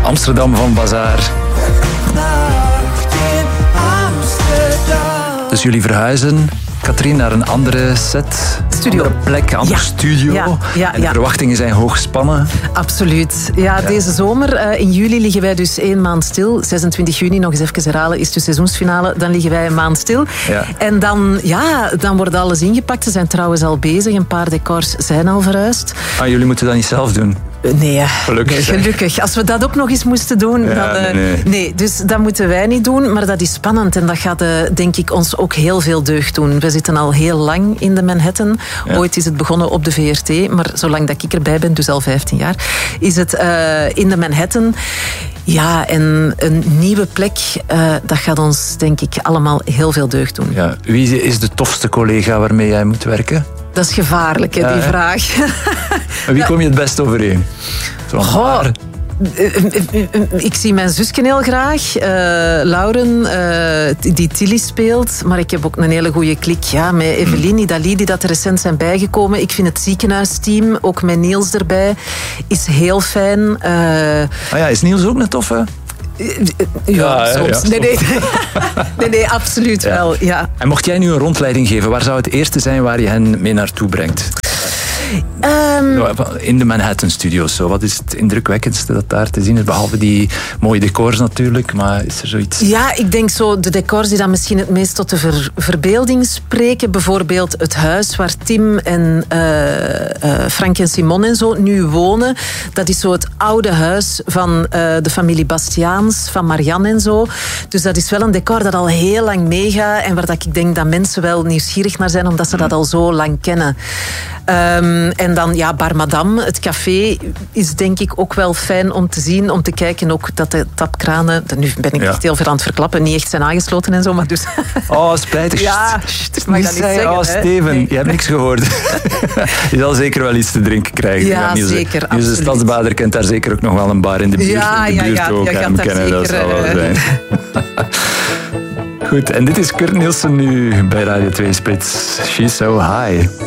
Amsterdam van Bazaar. Dus jullie verhuizen, Katrien, naar een andere set. Studio. Andere plek, andere studio. En de verwachtingen zijn hoog gespannen. Absoluut. Ja, deze zomer, in juli, liggen wij dus 1 maand stil. 26 juni, nog eens even herhalen, is de seizoensfinale. Dan liggen wij 1 maand stil. Ja. En dan wordt alles ingepakt. Ze zijn trouwens al bezig. Een paar decors zijn al verhuisd. Ah, jullie moeten dat niet zelf doen? Nee, Gelukkig. Nee, gelukkig. Als we dat ook nog eens moesten doen, nee. Dus dat moeten wij niet doen. Maar dat is spannend en dat gaat, denk ik, ons ook heel veel deugd doen. We zitten al heel lang in de Manhattan. Ja. Ooit is het begonnen op de VRT, maar zolang dat ik erbij ben, dus al 15 jaar, is het in de Manhattan. Ja, en een nieuwe plek, dat gaat ons, denk ik, allemaal heel veel deugd doen. Ja. Wie is de tofste collega waarmee jij moet werken? Dat is gevaarlijk, hè, die vraag. Maar wie kom je het best overeen? Ik zie mijn zusje heel graag. Lauren, die Tilly speelt. Maar ik heb ook een hele goede klik met Evelien, Idali, die dat er recent zijn bijgekomen. Ik vind het ziekenhuisteam, ook met Niels erbij, is heel fijn. Is Niels ook een toffe? Ja, soms. Ja, nee, absoluut wel. Ja. En mocht jij nu een rondleiding geven, waar zou het eerste zijn waar je hen mee naartoe brengt? In de Manhattan Studios. Zo. Wat is het indrukwekkendste dat daar te zien is? Behalve die mooie decors natuurlijk, maar is er zoiets? Ja, ik denk zo de decors die dan misschien het meest tot de verbeelding spreken. Bijvoorbeeld het huis waar Tim en Frank en Simon en zo nu wonen. Dat is zo het oude huis van de familie Bastiaans, van Marianne en zo. Dus dat is wel een decor dat al heel lang meegaat en waar dat ik denk dat mensen wel nieuwsgierig naar zijn, omdat ze dat al zo lang kennen. En dan Bar Madame, het café, is denk ik ook wel fijn om te zien, om te kijken ook dat de tapkranen, nu ben ik echt heel veel aan het verklappen, niet echt zijn aangesloten en zo, maar dus... Oh, spijtig. Ja, ik mag dat niet zeggen. Oh, Steven, je hebt niks gehoord. Je zal zeker wel iets te drinken krijgen. Ja, zeker, absoluut. Dus de Stadsbader kent daar zeker ook nog wel een bar in de buurt. Ja, ook gaat daar kennen, zeker... Dat zal wel zijn. Goed, en dit is Kurt Nielsen nu bij Radio 2 Spits. She's So High.